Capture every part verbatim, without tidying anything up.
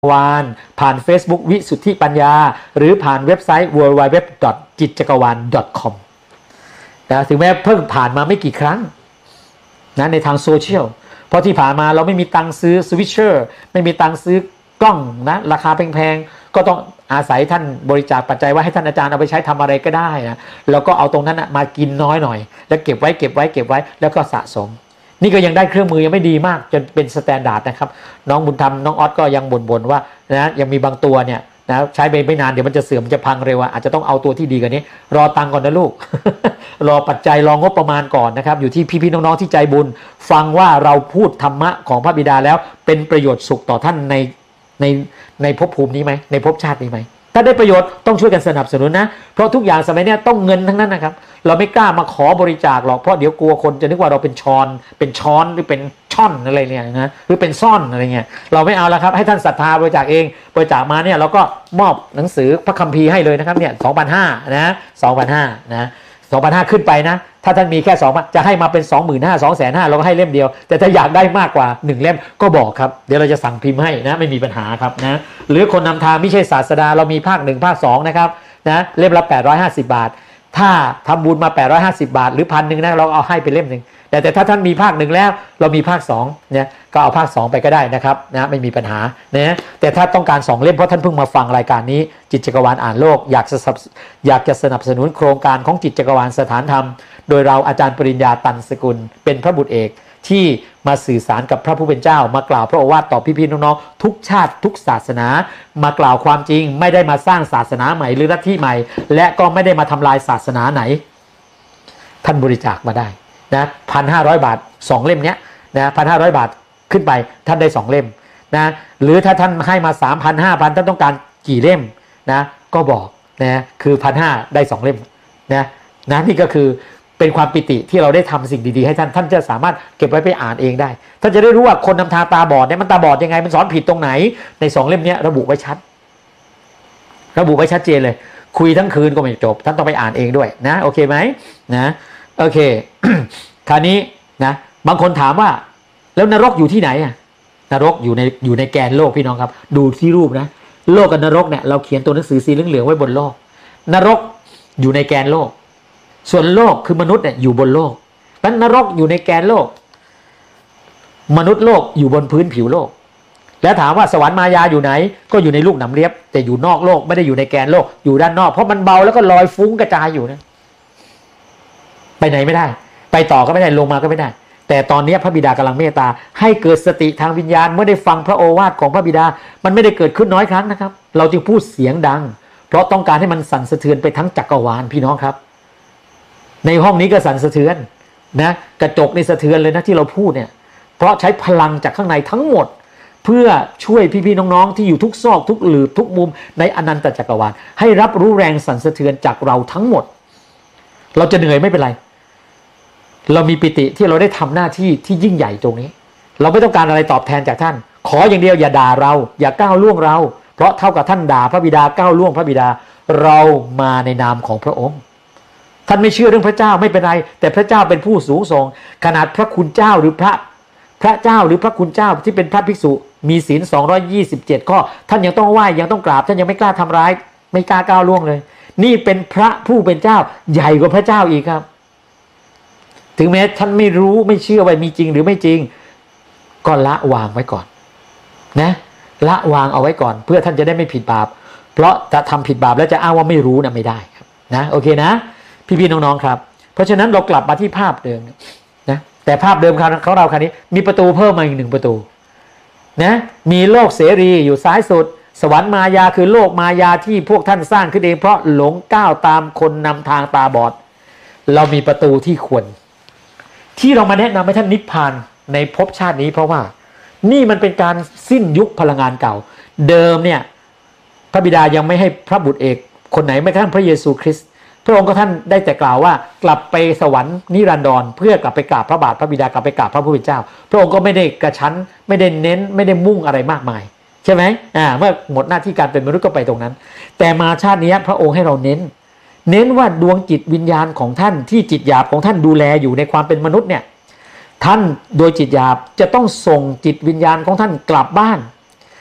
วานผ่าน Facebook วิสุทธิปัญญาหรือผ่านเว็บไซต์ ดับเบิลยู ดับเบิลยู ดับเบิลยู ดอท จิตจักรวาล ดอท คอม นะถึงแม้เพิ่งผ่านมาไม่กี่ครั้งนะในทางโซเชียลเพราะที่ผ่านมาเราไม่มีตังค์ซื้อสวิตเชอร์ไม่มีตังค์ซื้อกล้องนะราคาแพงๆก็ต้องอาศัยท่านบริจาคปัจจัยว่าให้ท่านอาจารย์เอาไปใช้ทำอะไรก็ได้นะแล้วก็เอาตรงนั้นนะมากินน้อยหน่อยแล้วเก็บไว้เก็บไว้เก็บไว้แล้วก็สะสมนี่ก็ยังได้เครื่องมือยังไม่ดีมากจนเป็นสแตนดาร์ดนะครับน้องบุญธรรมน้องออสก็ยังบ่นๆว่านะยังมีบางตัวเนี่ยนะใช้ไปไม่นานเดี๋ยวมันจะเสื่อมจะพังเร็วอาจจะต้องเอาตัวที่ดีกว่านี้รอตังก่อนนะลูก รอปัจจัยรองบประมาณก่อนนะครับอยู่ที่พี่ๆน้องๆที่ใจบุญฟังว่าเราพูดธรรมะของพระบิดาแล้วเป็นประโยชน์สุขต่อท่านในในในภพภูมินี้ไหมในภพชาตินี้ไหมถ้าได้ประโยชน์ต้องช่วยกันสนับสนุนนะเพราะทุกอย่างสมัยนี้ต้องเงินทั้งนั้นนะครับเราไม่กล้ามาขอบริจาคหรอกเพราะเดี๋ยวกลัวคนจะนึกว่าเราเป็นช้อนเป็นช้อนหรือเป็นช่อนอะไรเนี่ยนะหรือเป็นซ่อนอะไรเงี้ยเราไม่เอาแล้วครับให้ท่านศรัทธาบริจาคเองบริจาคมาเนี่ยเราก็มอบหนังสือพระคัมภีร์ให้เลยนะครับเนี่ย สองพันห้าร้อย นะ สองพันห้าร้อย นะ สองพันห้าร้อย ขึ้นไปนะถ้าท่านมีแค่สองจะให้มาเป็น สองหมื่นห้าพัน สองแสนห้าหมื่น เราก็ให้เล่มเดียวแต่ถ้าอยากได้มากกว่าหนึ่งเล่มก็บอกครับเดี๋ยวเราจะสั่งพิมพ์ให้นะไม่มีปัญหาครับนะหรือคนนำทางไม่ใช่ศาสดาเรามีภาคหนึ่งภาคสองนะครับนะเล่มละแปดร้อยห้าสิบบาทถ้าทำบุญมาแปดร้อยห้าสิบบาทหรือพันหนึ่งนะเราเอาให้ไปเล่มหนึ่งแต่แต่ถ้าท่านมีภาคหนึ่งแล้วเรามีภาคสองเนี่ยก็เอาภาคสองไปก็ได้นะครับนะไม่มีปัญหานะแต่ถ้าต้องการสองเล่มเพราะท่านเพิ่งมาฟังรายการนี้จิตจักรวาลอ่านโลกอยากจะอยากจะสนับสนุนโครงการของจิตจักรวาลสถานธรรมโดยเราอาจารย์ปริญญาตันสกุลเป็นพระบุตรเอกที่มาสื่อสารกับพระผู้เป็นเจ้ามากล่าวพระโอวาทต่อพี่ๆน้องๆทุกชาติทุกศาสนามากล่าวความจริงไม่ได้มาสร้างศาสนาใหม่หรือลัทธิใหม่และก็ไม่ได้มาทำลายศาสนาไหนท่านบริจาคมาได้นะพันห้าร้อยบาทสองเล่มเนี้ยนะพันห้าร้อยบาทขึ้นไปท่านได้สองเล่มนะหรือถ้าท่านให้มาสามพันห้าพันท่านต้องการกี่เล่มนะก็บอกนะคือพันห้าได้สองเล่มนะนะนี่ก็คือเป็นความปิติที่เราได้ทำสิ่งดีๆให้ท่านท่านจะสามารถเก็บไว้ไปอ่านเองได้ท่านจะได้รู้ว่าคนนำทางตาบอดเนี่ยมันตาบอดยังไงมันสอนผิดตรงไหนในสองเล่มนี้ระบุไว้ชัดระบุไว้ชัดเจนเลยคุยทั้งคืนก็ไม่จบท่านต้องไปอ่านเองด้วยนะโอเคไหมนะโอเค คราวนี้นะบางคนถามว่าแล้วนรกอยู่ที่ไหนอ่ะนรกอยู่ในอยู่ในแกนโลกพี่น้องครับดูที่รูปนะโลกกับนรกเนี่ยเราเขียนตัวหนังสือสีเหลืองๆไว้บนโลกนรกอยู่ในแกนโลกส่วนโลกคือมนุษย์เนี่ยอยู่บนโลกนั้นนรกอยู่ในแกนโลกมนุษย์โลกอยู่บนพื้นผิวโลกแล้วถามว่าสวรรค์มายาอยู่ไหนก็อยู่ในลูกหนำเลียบแต่อยู่นอกโลกไม่ได้อยู่ในแกนโลกอยู่ด้านนอกเพราะมันเบาแล้วก็ลอยฟุ้งกระจายอยู่นะไปไหนไม่ได้ไปต่อก็ไม่ได้ลงมาก็ไม่ได้แต่ตอนนี้พระบิดากำลังเมตตาให้เกิดสติทางวิญญาณเมื่อได้ฟังพระโอวาทของพระบิดามันไม่ได้เกิดขึ้นน้อยครั้งนะครับเราจึงพูดเสียงดังเพราะต้องการให้มันสั่นสะเทือนไปทั้งจักรวาลพี่น้องครับในห้องนี้ก็สั่นสะเทือนนะกระจกในสะเทือนเลยนะที่เราพูดเนี่ยเพราะใช้พลังจากข้างในทั้งหมดเพื่อช่วยพี่ๆน้องๆที่อยู่ทุกซอกทุกหลืบทุกมุมในอนันตจักรวาลให้รับรู้แรงสั่นสะเทือนจากเราทั้งหมดเราจะเหนื่อยไม่เป็นไรเรามีปิติที่เราได้ทำหน้าที่ที่ยิ่งใหญ่ตรงนี้เราไม่ต้องการอะไรตอบแทนจากท่านขออย่างเดียวอย่าด่าเราอย่าก้าวล่วงเราเพราะเท่ากับท่านด่าพระบิดาก้าวล่วงพระบิดาเรามาในนามของพระองค์ท่านไม่เชื่อเรื่องพระเจ้าไม่เป็นไรแต่พระเจ้าเป็นผู้สูงส่งขนาดพระคุณเจ้าหรือพระพระเจ้าหรือพระคุณเจ้าที่เป็นพระภิกษุมีศีลสองร้อยยี่สิบเจ็ดข้อท่านยังต้องไหว้ยังต้องกราบท่านยังไม่กล้าทำร้ายไม่กล้าก้าวล่วงเลยนี่เป็นพระผู้เป็นเจ้าใหญ่กว่าพระเจ้าอีกครับถึงแม้ท่านไม่รู้ไม่เชื่อว่ามีจริงหรือไม่จริงก็ละวางไว้ก่อนนะละวางเอาไว้ก่อนเพื่อท่านจะได้ไม่ผิดบาปเพราะถ้าทำผิดบาปแล้วจะอ้างว่าไม่รู้นะไม่ได้ครับนะโอเคนะพี่ๆน้องๆครับเพราะฉะนั้นเรากลับมาที่ภาพเดิมนะแต่ภาพเดิมของเราคราวนี้มีประตูเพิ่มมาอีกหนึ่งประตูนะมีโลกเสรีอยู่ซ้ายสุดสวรรค์มายาคือโลกมายาที่พวกท่านสร้างขึ้นเองเพราะหลงก้าวตามคนนำทางตาบอดเรามีประตูที่ควรที่เรามาแนะนำให้ท่านนิพพานในภพชาตินี้เพราะว่านี่มันเป็นการสิ้นยุคพลังงานเก่าเดิมเนี่ยพระบิดายังไม่ให้พระบุตรเอกคนไหนไม่กระทั่งพระเยซูคริสต์พระองค์ก็ท่านได้แต่กล่าวว่ากลับไปสวรรค์นิรันดรเพื่อกลับไปกราบพระบาทพระบิดากลับไปกราบพระผู้เป็นเจ้าพระองค์ก็ไม่ได้กระชั้นไม่ได้เน้นไม่ได้มุ่งอะไรมากมายใช่ไหมอ่าเมื่อหมดหน้าที่การเป็นมนุษย์ก็ไปตรงนั้นแต่มาชาตินี้พระองค์ให้เราเน้นเน้นว่าดวงจิตวิญญาณของท่านที่จิตหยาบของท่านดูแลอยู่ในความเป็นมนุษย์เนี่ยท่านโดยจิตหยาบจะต้องส่งจิตวิญญาณของท่านกลับบ้าน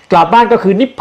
กลับบ้านก็คือนิพ